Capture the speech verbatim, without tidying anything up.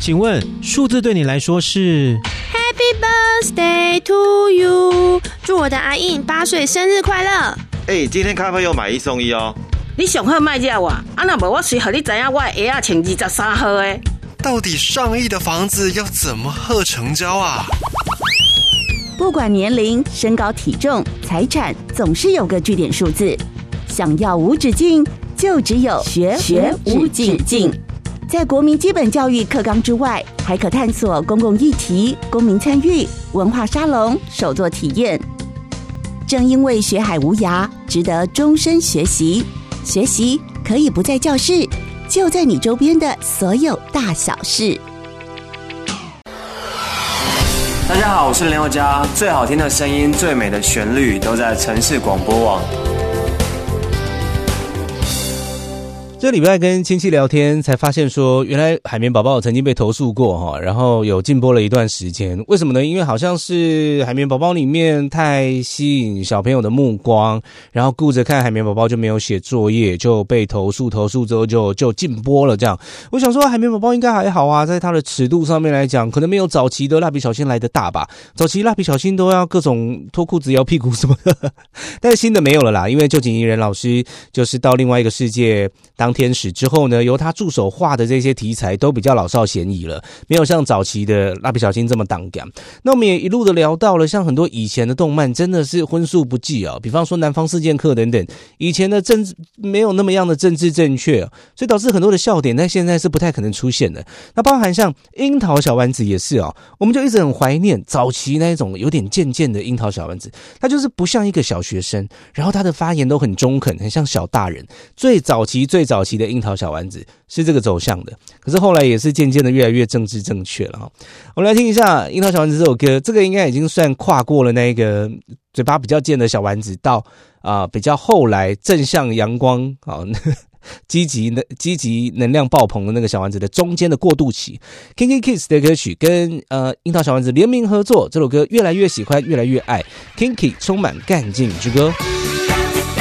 请问数字对你来说是 Happy birthday to you， 祝我的阿印八岁生日快乐。 哎、欸，今天咖啡有买一送一哦。 你上好卖惹我，啊那无我随和你知影我的鞋仔穿二十三号的。 到底上亿的房子要怎么贺成交啊？ 不管年龄、身高、体重、财产，总是有个据点数字。想要无止境，就只有学学无止境。在国民基本教育课纲之外，还可探索公共议题、公民参与、文化沙龙、手作体验。正因为学海无涯，值得终身学习。学习可以不在教室，就在你周边的所有大小事。 大家好，我是林宥嘉，最好听的声音、最美的旋律都在城市广播网。 这礼拜跟亲戚聊天，才发现说，原来海绵宝宝曾经被投诉过哈，然后有禁播了一段时间。为什么呢？因为好像是海绵宝宝里面太吸引小朋友的目光，然后顾着看海绵宝宝就没有写作业，就被投诉，投诉之后就就禁播了。这样，我想说海绵宝宝应该还好啊，在它的尺度上面来讲，可能没有早期的蜡笔小新来的大吧。早期蜡笔小新都要各种脱裤子、摇屁股什么的，但是新的没有了啦，因为旧井宜人老师就是到另外一个世界当天使之后呢，由他助手画的这些题材都比较老少咸宜了，没有像早期的蜡笔小新这么当感。那我们也一路的聊到了，像很多以前的动漫真的是荤素不忌啊，比方说南方四剑客等等，以前的政治没有那么样的政治正确，所以导致很多的笑点在现在是不太可能出现的。那包含像樱桃小丸子也是哦，我们就一直很怀念早期那一种有点贱贱的樱桃小丸子，他就是不像一个小学生，然后他的发言都很中肯，很像小大人。最早期最早期的樱桃小丸子是这个走向的，可是后来也是渐渐的越来越政治正确了哈。我们来听一下《樱桃小丸子》这首歌，这个应该已经算跨过了那个嘴巴比较贱的小丸子，到啊、呃、比较后来正向阳光啊。积极能积极能量爆棚的那个小丸子的中间的过渡期 ，Kinky Kids 的歌曲跟呃樱桃小丸子联名合作，这首歌越来越喜欢，越来越爱 ，Kinky 充满干劲之歌。